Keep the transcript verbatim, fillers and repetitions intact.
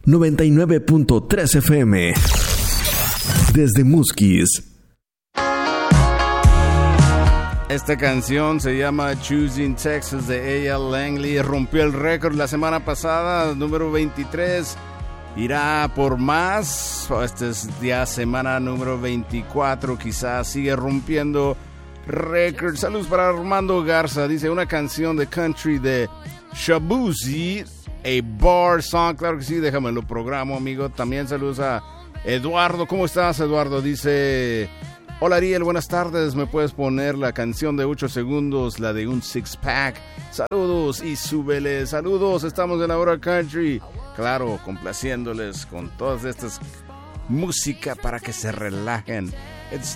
noventa y nueve punto tres F M. Desde Musquis. Esta canción se llama Choosing Texas de A L Langley. Rompió el récord la semana pasada, número veintitrés. Irá por más. Esta es ya semana número veinticuatro. Quizás sigue rompiendo récord. Saludos para Armando Garza. Dice una canción de country de Shabuzi, a bar song. Claro que sí, déjame lo programo, amigo. También saludos a Eduardo. ¿Cómo estás, Eduardo? Dice: hola Ariel, buenas tardes. ¿Me puedes poner la canción de ocho segundos, la de un six pack? Saludos y súbele. Saludos, estamos en la hora country. Claro, complaciéndoles con todas estas música para que se relajen. It's